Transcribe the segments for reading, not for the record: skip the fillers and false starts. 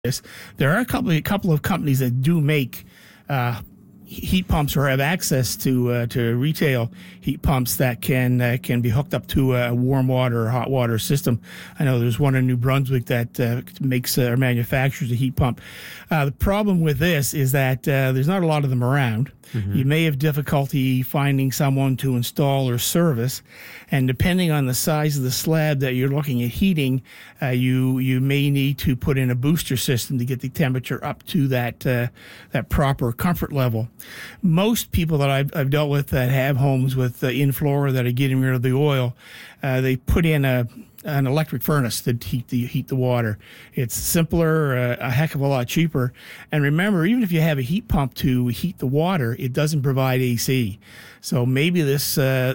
this. There are a couple of companies that do make heat pumps or have access to retail heat pumps that can be hooked up to a warm water or hot water system. I know there's one in New Brunswick that makes or manufactures a heat pump. The problem with this is that there's not a lot of them around. Mm-hmm. You may have difficulty finding someone to install or service, and depending on the size of the slab that you're looking at heating, you may need to put in a booster system to get the temperature up to that proper comfort level. Most people that I've dealt with that have homes with in-floor that are getting rid of the oil, they put in an electric furnace to heat the water. It's simpler, a heck of a lot cheaper. And remember, even if you have a heat pump to heat the water, it doesn't provide AC. So maybe this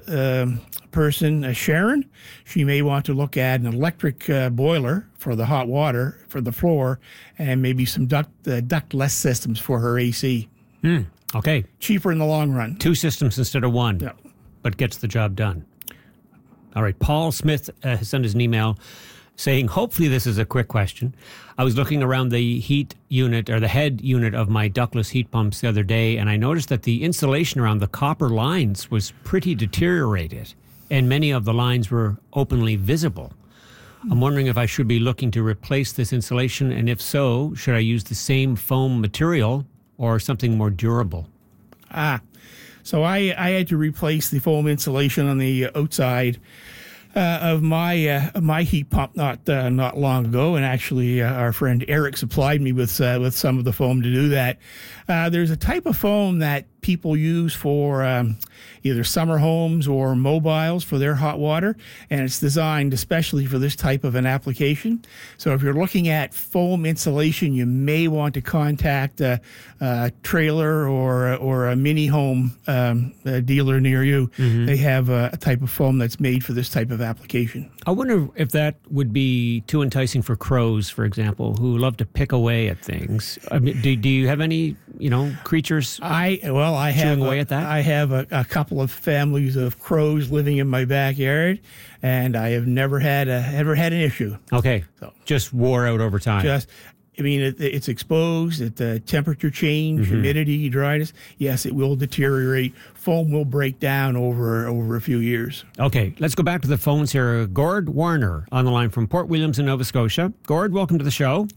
person, Sharon, she may want to look at an electric boiler for the hot water for the floor, and maybe some ductless systems for her AC. Okay. Cheaper in the long run. 2 systems instead of 1, yeah, but gets the job done. All right. Paul Smith has sent us an email saying, hopefully this is a quick question. I was looking around the heat unit or the head unit of my ductless heat pumps the other day, and I noticed that the insulation around the copper lines was pretty deteriorated, and many of the lines were openly visible. I'm wondering if I should be looking to replace this insulation, and if so, should I use the same foam material or something more durable? So I had to replace the foam insulation on the outside of my heat pump not long ago, and actually our friend Eric supplied me with some of the foam to do that. There's a type of foam that people use for either summer homes or mobiles for their hot water, and it's designed especially for this type of an application. So if you're looking at foam insulation, you may want to contact a trailer or a mini home dealer near you. Mm-hmm. They have a type of foam that's made for this type of application. I wonder if that would be too enticing for crows, for example, who love to pick away at things. I mean, do you have any creatures? I have away at that? I have a couple of families of crows living in my backyard, and I have never had an issue. Okay, so just wore out over time. It's exposed. The temperature change, humidity, dryness. Yes, it will deteriorate. Foam will break down over a few years. Okay, let's go back to the phones here. Gord Warner on the line from Port Williams in Nova Scotia. Gord, welcome to the show.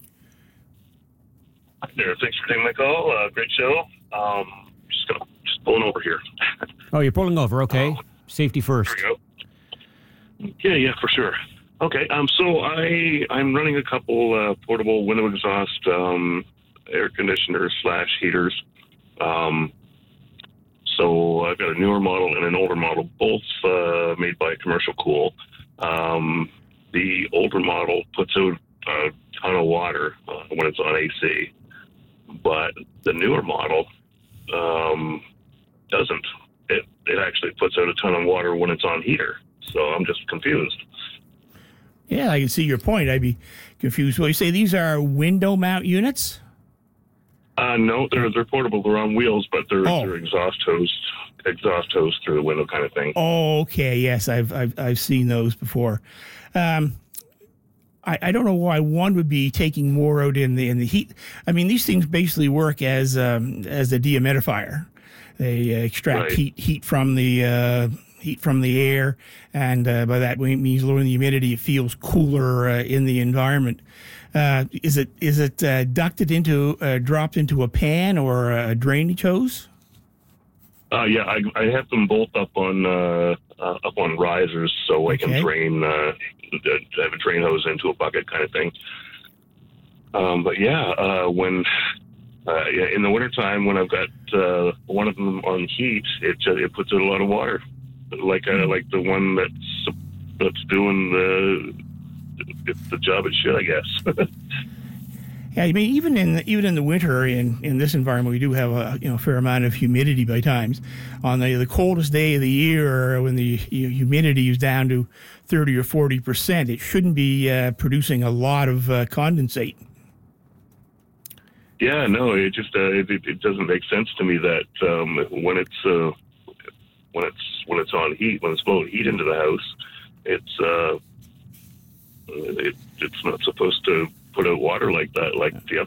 Hi there. Thanks for taking my call. Great show. Just pulling over here. Oh, you're pulling over. Okay. Safety first. There we go. Yeah, for sure. Okay. So I'm running a couple portable window exhaust air conditioners / heaters. So I've got a newer model and an older model, both made by Commercial Cool. The older model puts out a ton of water when it's on AC, but the newer model doesn't. It actually puts out a ton of water when it's on heater. So I'm just confused. Yeah, I can see your point. I'd be confused. Well, you say these are window mount units? No, they're portable. They're on wheels, but they're exhaust hose through the window kind of thing. Oh, okay. Yes, I've seen those before. I don't know why one would be taking more out in the heat. I mean, these things basically work as a dehumidifier. They extract heat from the air, and by that it means lowering the humidity. It feels cooler in the environment. Is it ducted into dropped into a pan or a drainage hose? Yeah, I have them both up on risers, so I can drain. Have a drain hose into a bucket kind of thing. But when in the wintertime, when I've got one of them on heat, it puts out a lot of water, like the one that's doing the job it should, I guess. Yeah, I mean, even in the winter in this environment, we do have a fair amount of humidity by times. On the coldest day of the year, when the humidity is down to 30 or 40%, it shouldn't be producing a lot of condensate. Yeah, no, it just it doesn't make sense to me that when it's on heat, when it's blowing heat into the house, it's not supposed to put out water like that, like the